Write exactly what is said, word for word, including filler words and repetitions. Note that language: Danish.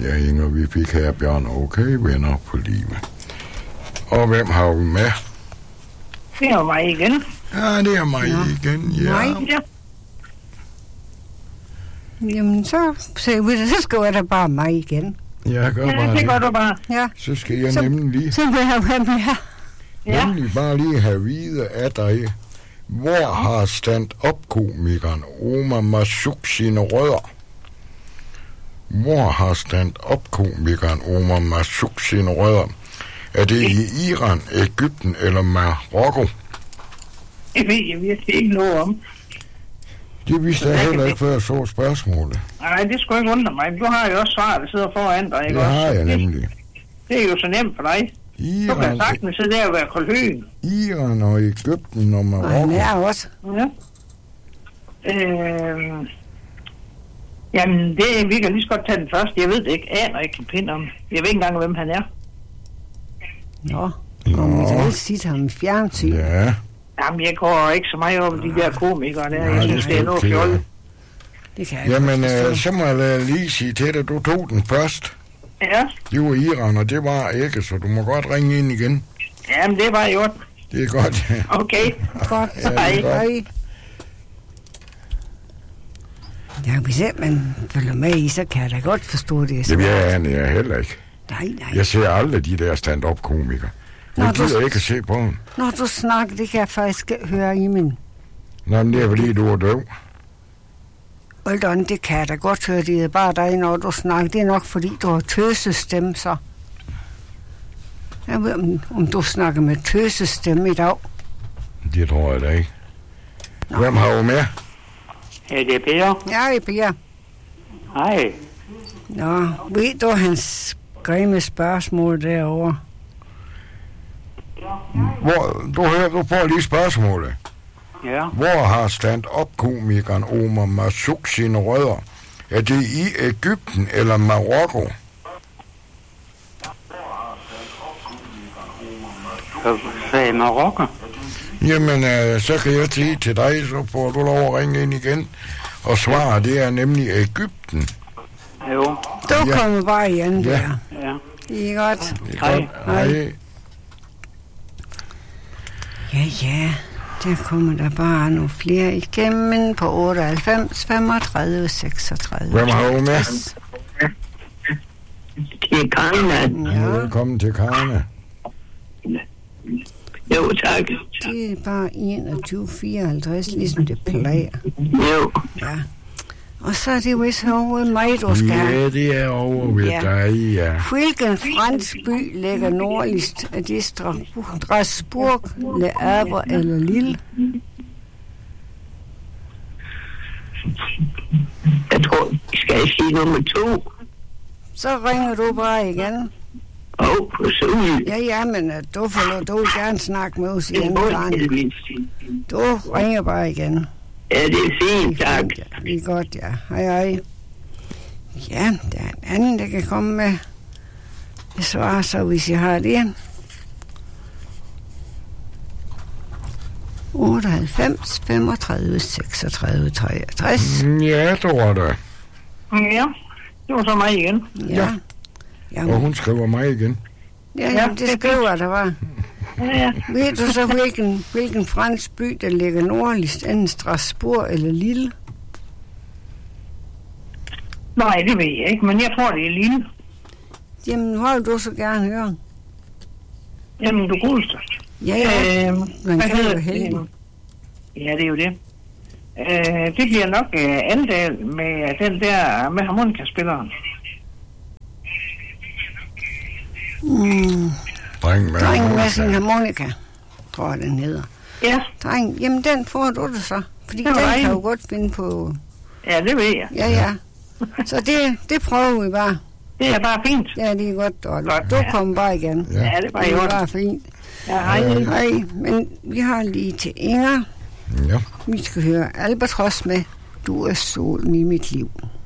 Ja, Inger, vi fik her Bjørn. Okay, venner på livet. Og hvem har vi med? Det er mig igen. Ja, det er mig ja. igen, ja. Nej, ja. Jamen, så ser vi det. Så skal jeg da bare mig igen. Ja, gør ja, bare det. det gør du bare. Ja. Så skal jeg så, nemlig lige... Så vil jeg være med. Ja. Nemlig bare lige have vide af dig, hvor har stand-up-komikeren Omar Marzouk sine rødder? Hvor har stand-up-komikeren Omar Marzouk sine rødder? Er det i Iran, Egypten eller Marokko? Det ved jeg virkelig ikke noget om. Det vidste jeg heller ikke, før jeg så spørgsmålet. Nej, det skulle ikke undre mig. Du har jo også svaret, der sidder foran dig, ikke det også? Det har jeg nemlig. Det er jo så nemt for dig. Iran, du kan sagtens sidde der og være koldhøen. Iran og Egypten og Marokko. Og han er også. Ja. Øh, jamen, det, vi kan lige så godt tage den første. Jeg ved det ikke. Aner ikke en pind om. Jeg ved ikke engang, hvem han er. Nå, og vi kan sige ham i fjernsyn. Ja. Jamen, jeg går ikke så meget over de der komikere der. Jeg synes, det er noget fjollet. Det kan jeg Jamen, øh, så må jeg lige sige til dig, du tog den først. Ja. Det var Iran, og det var ikke, så du må godt ringe ind igen. Jamen, det var jo. Det er godt, ja. Okay. Godt. Ja, hej. Hej. Ja, hvis ikke man følger med i, så kan jeg da godt forstå det. Det vil jeg ane, jeg heller ikke. Nej, nej. Jeg ser aldrig de der stand-up-komikere. Jeg gider du... ikke at se på dem. Når du snakker, det kan jeg faktisk høre i min... Nå, men det er fordi, du er døv. Oldon, det kan jeg da godt høre. Det er bare dig, når du snakker. Det er nok, fordi du har tøsestemme, så... Jeg ved, om, om du snakker med tøsestemme i dag. Det tror jeg da ikke. Nå. Hvem har du med? Ja, det er Per. Ja, det er Per. Hej. Nå, ved du hans grimme spørgsmål derovre? Hvor, du hører, du får lige spørgsmålet. Ja. Hvor har stand-up-komikeren Omar Marzouk sine rødder? Er det i Egypten eller Marokko? Hvad sagde Marokko? Jamen, øh, så kan jeg sige til dig, så får du lov at ringe ind igen. Og svare, det er nemlig Egypten. Jo. Du ja. kommer bare igen der. Ja. Det er godt. Det er Hej. Godt. Hej. Hej. Ja, ja. Der kommer der bare nogle flere igennem på otteoghalvfems, femogtredive, seksogtredive. Hvem har du med? Det er Karina. Ja. Velkommen til Karina. Jo, tak. Det er bare enogtyve fireoghalvtreds, ligesom det plejer. Jo. Ja. Og så er det jo så over mig, du skal have. Ja, det er over ved ja. dig, ja. Hvilken fransk by ligger nordligst? Er det Strasbourg, Le Havre eller Lille? Jeg tror, skal jeg sige nummer to? Så ringer du bare igen. Åh, oh, på søen. Ja, ja, men du får lov, du vil gerne snakke med os igen. Du ringer bare igen. Ja, det er fint, det er tak. Fint, ja. Det er godt, ja. Hej, hej. Ja, der er en anden, der kan komme med det svar, så hvis jeg har det. otteoghalvfems, femogtredive, seksogtredive, treogtres. Ja, det var det. Ja, det var så mig igen. Ja. ja. Og hun skriver mig igen. Ja, ja, det skriver der var. Ja, ja. Ved du så, hvilken, hvilken fransk by, der ligger nordligst, enten Strasbourg eller Lille? Nej, det ved jeg ikke, men jeg tror, det er Lille. Jamen, hvor vil du så gerne høre? Jamen, du godeste. Ja, ja. Øh, Man kan jo heldig. Ja, det er jo det. Øh, det bliver nok øh, Andal med den der, med harmonikaspilleren. Mm. Dreng med Dreng med sin harmonika, tror jeg, den hedder. Ja. Dreng, jamen den får du det så. Fordi den kan jo godt finde på... Ja, det ved jeg. Ja, ja. Så det, det prøver vi bare. Det er bare fint. Ja, det er godt. Og godt du ja. kommer bare igen. Ja, det er bare, det er bare fint. Ja, hej. Hej. Men vi har lige til Inger. Ja. Vi skal høre Albatros med Du er solen i mit liv.